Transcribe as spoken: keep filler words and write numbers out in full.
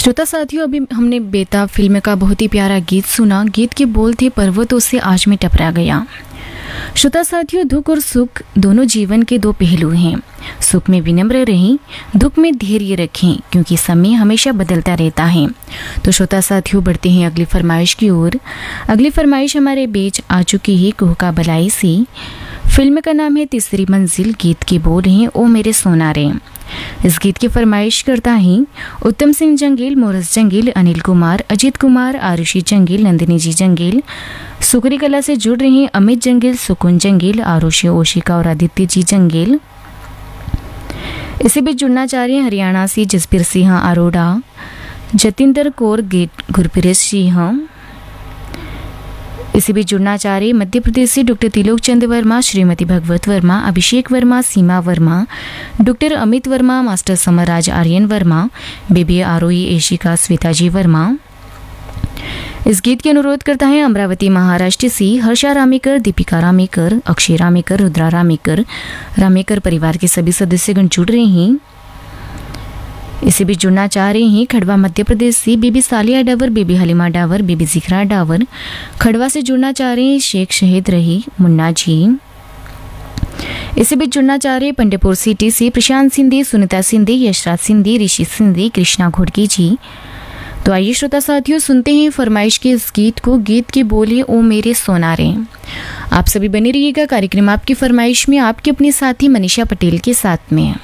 श्रोता साथियों, अभी हमने बेताब फिल्म का बहुत ही प्यारा गीत सुना। गीत के बोल थे, पर्वतों से आज मैं टकरा गया। श्रोता साथियों, दुख और सुख दोनों जीवन के दो पहलू हैं। सुख में विनम्र रहें, दुख में धैर्य रखें, क्योंकि समय हमेशा बदलता रहता है। तो श्रोता साथियों, बढ़ते हैं अगली फरमाइश की ओर। अगली फरमाइश हमारे बीच आ चुकी है कुहका बलाई से। फिल्म का नाम है तीसरी मंजिल। गीत के बोल हैं, ओ मेरे सोनारे। इस गीत की फरमाइश करता है उत्तम सिंह जंगील, मोरस जंगील, अनिल कुमार, अजीत कुमार, आरुषि जंगील, नंदिनी जी जंगील। सुकरी कला से जुड़ रहे हैं अमित जंगील, सुकुन जंगील, आरुषि, ओशिका और आदित्य जी जंगील। इसी बीच जुड़ना चाह रहे हैं हरियाणा से जसबीर सिंह अरोड़ा, जतिंदर कौर गुरप्रीत सिंह। इसी बीच जुड़ना चाह रहे मध्य प्रदेश से डॉक्टर तिलोक चंद वर्मा, श्रीमती भगवत वर्मा, अभिषेक वर्मा, सीमा Verma, doctor Amit Verma, master समरराज Aryan Verma, baby आरोही, एशिका, श्वेता जी वर्मा। इस गीत के अनुरोध करता है अमरावती महाराष्ट्र से हर्षा रामेकर, दीपिका रामेकर, अक्षय रामेकर, रुद्रा रामेकर। रामेकर परिवार के सभी सदस्यगण जुड़ रहे हैं। इसी बीच जुड़ना चाह रहे हैं खड़वा मध्य प्रदेश से बेबी सालिया डावर, बेबी हलीमा डावर, बेबी जिक्रा डावर। खड़वा से जुड़ना चाह रहे हैं शेख शहीद रही मुन्ना जी। इसी बीच जुड़ना चाह रहे हैं पंडेपुर सिटी से प्रशांत सिंधी, सुनीता सिंधी, यशराज सिंधी, ऋषि सिंधी, कृष्णा घोड़की जी। तो आइए श्रोता साथियों, सुनते हैं फरमाइश के इस गीत को। गीत के बोले, ओ मेरे सोनारे। आप सभी बने रहिएगा कार्यक्रम आपकी फरमाइश में, आपके अपने साथी मनीषा पटेल के साथ में।